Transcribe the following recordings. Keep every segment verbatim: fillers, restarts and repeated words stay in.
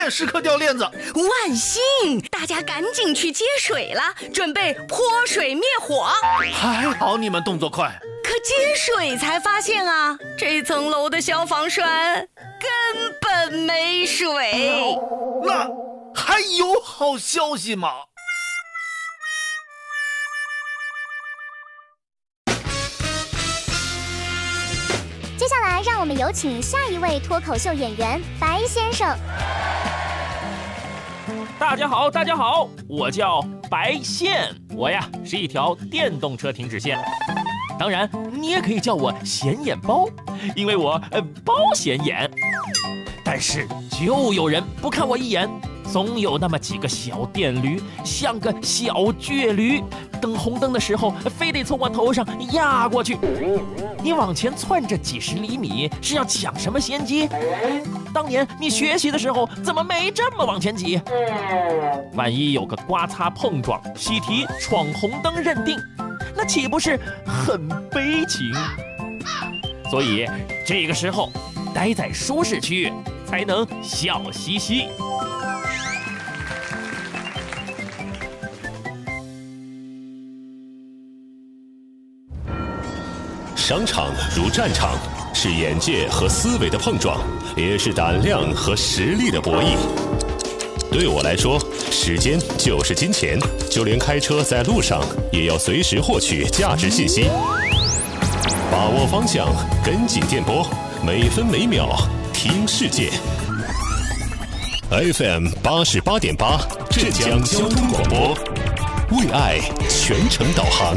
时刻掉链子。 万幸，大家赶紧去接水了，准备泼水灭火。 还好你们动作快。 可接水才发现啊，这层楼的消防栓根本没水。 那还有好消息吗？ 接下来让我们有请下一位脱口秀演员白先生。 大家好，大家好，我叫白线，我呀是一条电动车停止线。当然，你也可以叫我显眼包，因为我呃包显眼。但是就有人不看我一眼，总有那么几个小电驴，像个小倔驴，等红灯的时候非得从我头上压过去。你往前窜着几十厘米，是要抢什么先机？当年你学习的时候怎么没这么往前挤？万一有个刮擦碰撞，习题闯红灯认定，那岂不是很悲情？所以这个时候待在舒适区才能笑嘻嘻。 商场如战场，是眼界和思维的碰撞，也是胆量和实力的博弈。对我来说，时间就是金钱，就连开车在路上也要随时获取价值信息。把握方向，跟紧电波，每分每秒听世界。F M 八十八点八，浙江交通广播，为爱全程导航。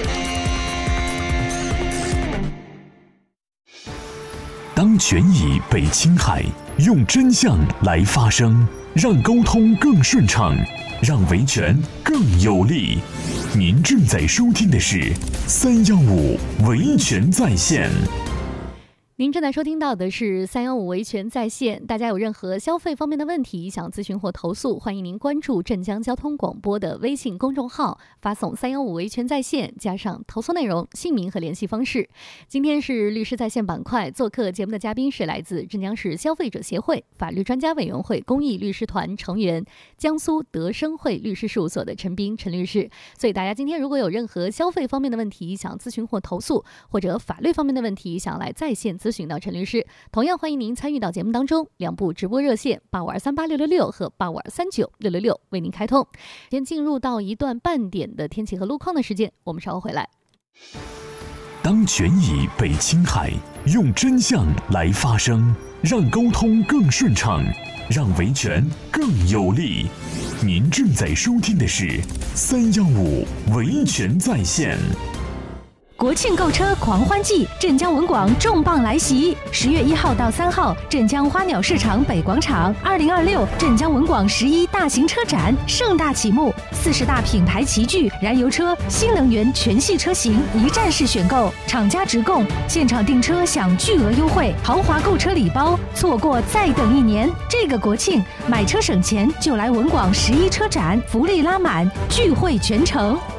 当权益被侵害，用真相来发声，让沟通更顺畅，让维权更有力。您正在收听的是三幺五维权在线。 您正在收听到的是三幺五维权在线。大家有任何消费方面的问题想咨询或投诉，欢迎您关注镇江交通广播的微信公众号，发送三幺五维权在线加上投诉内容、姓名和联系方式。今天是律师在线板块，做客节目的嘉宾是来自镇江市消费者协会法律专家委员会公益律师团成员、江苏德生汇律师事务所的陈斌陈律师。所以大家今天如果有任何消费方面的问题想咨询或投诉，或者法律方面的问题想来在线咨询到陈律师，同样欢迎您参与到节目当中。两部直播热线八五二三八六六六和八五二三九六六六为您开通。先进入到一段半点的天气和路况的时间，我们稍后回来。 当权益被侵害，用真相来发声，让沟通更顺畅，让维权更有力。您正在收听的是三幺五维权在线。 国庆购车狂欢季，镇江文广重磅来袭！十月一号到三号，镇江花鸟市场北广场，二零二六镇江文广十一大型车展盛大启幕，四十大品牌齐聚，燃油车、新能源全系车型一站式选购，厂家直供，现场订车享巨额优惠，豪华购车礼包，错过再等一年。这个国庆买车省钱，就来文广十一车展，福利拉满，聚会全城。